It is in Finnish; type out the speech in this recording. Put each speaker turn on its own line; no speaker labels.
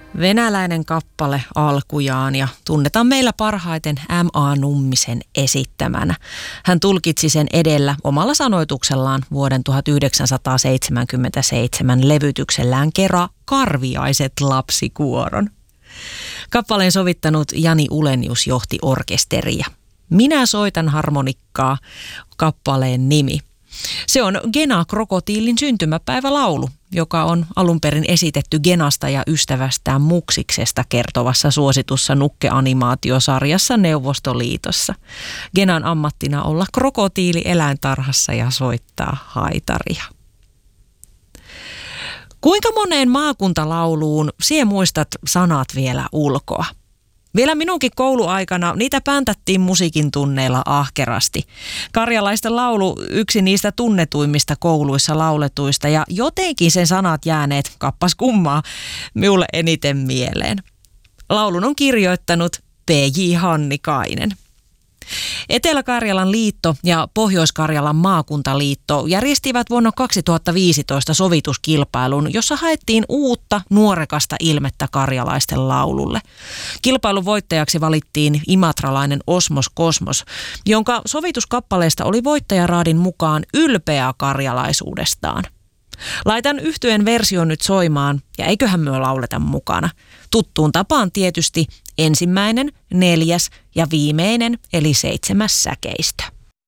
Venäläinen kappale alkujaan ja tunnetaan meillä parhaiten M.A. Nummisen esittämänä. Hän tulkitsi sen edellä omalla sanoituksellaan vuoden 1977 levytyksellään Kera Karviaiset lapsikuoron. Kappaleen sovittanut Jani Ulenius johti orkesteria. Minä soitan harmonikkaa, kappaleen nimi. Se on Gena Krokotiilin syntymäpäivälaulu, joka on alun perin esitetty Genasta ja ystävästään Muksiksesta kertovassa suositussa nukkeanimaatiosarjassa Neuvostoliitossa. Genan ammattina olla krokotiili eläintarhassa ja soittaa haitaria. Kuinka moneen maakuntalauluun sie muistat sanat vielä ulkoa? Vielä minunkin kouluaikana niitä päntättiin musiikin tunneilla ahkerasti. Karjalaisten laulu yksi niistä tunnetuimmista kouluissa lauletuista ja jotenkin sen sanat jääneet, kappas kummaa, minulle eniten mieleen. Laulun on kirjoittanut P.J. Hannikainen. Etelä-Karjalan liitto ja Pohjois-Karjalan maakuntaliitto järjestivät vuonna 2015 sovituskilpailun, jossa haettiin uutta nuorekasta ilmettä karjalaisten laululle. Kilpailun voittajaksi valittiin imatralainen Osmos Kosmos, jonka sovituskappaleesta oli voittajaraadin mukaan ylpeä karjalaisuudestaan. Laitan yhtyeen version nyt soimaan ja eiköhän myö lauleta mukana. Tuttuun tapaan tietysti 1., 4. ja viimeinen eli 7. säkeistö.